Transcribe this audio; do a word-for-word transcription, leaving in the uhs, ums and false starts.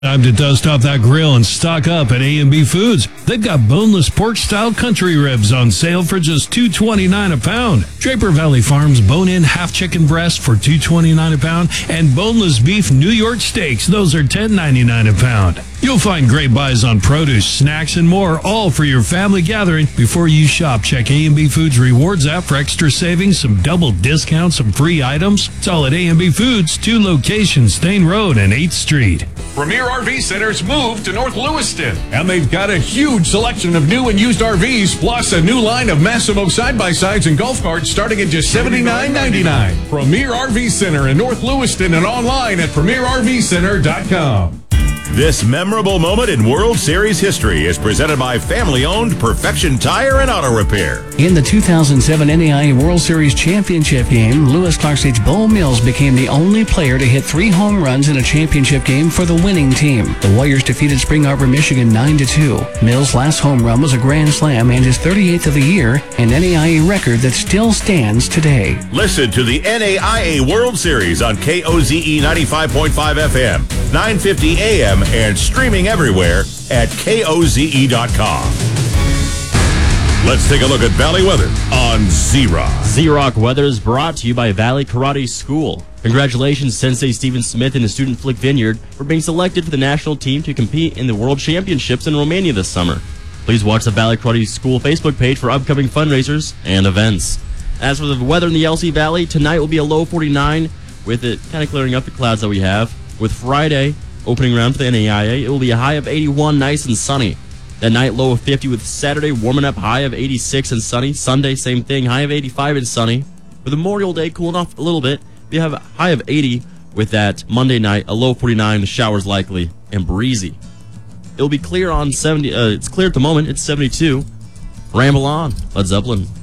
Time to dust off that grill and stock up at A and B Foods. They've got boneless pork-style country ribs on sale for just two twenty-nine a pound. Draper Valley Farms bone-in half chicken breast for two twenty-nine a pound, and boneless beef New York steaks. Those are ten ninety-nine a pound. You'll find great buys on produce, snacks, and more, all for your family gathering. Before you shop, check A and B Foods Rewards app for extra savings, some double discounts, some free items. It's all at A and B Foods, two locations, Thane Road and eighth Street. Premier R V Center's moved to North Lewiston, and they've got a huge selection of new and used R Vs, plus a new line of Massimo side-by-sides and golf carts starting at just seventy-nine ninety-nine. Premier R V Center in North Lewiston and online at premier r v center dot com. This memorable moment in World Series history is presented by family-owned Perfection Tire and Auto Repair. In the two thousand seven N A I A World Series championship game, Lewis Clark State's Bo Mills became the only player to hit three home runs in a championship game for the winning team. The Warriors defeated Spring Arbor, Michigan nine to two. Mills' last home run was a grand slam and his thirty-eighth of the year, an N A I A record that still stands today. Listen to the N A I A World Series on K O Z E ninety-five point five F M, nine fifty A M, and streaming everywhere at K O Z E dot com. Let's take a look at Valley weather on Z-Rock. Z-Rock weather is brought to you by Valley Karate School. Congratulations, Sensei Stephen Smith and his student Flick Vineyard for being selected for the national team to compete in the World Championships in Romania this summer. Please watch the Valley Karate School Facebook page for upcoming fundraisers and events. As for the weather in the L C Valley, tonight will be a low forty-nine, with it kind of clearing up the clouds that we have. With Friday opening round for the N A I A, it will be a high of eighty-one, nice and sunny. That night, low of fifty, with Saturday warming up, high of eighty-six and sunny. Sunday, same thing, high of eighty-five and sunny. With Memorial Day cooling off a little bit, we have a high of eighty with that Monday night, a low forty-nine, the showers likely, and breezy. It'll be clear on seventy, uh, it's clear at the moment, it's seventy-two. Ramble on, Led Zeppelin.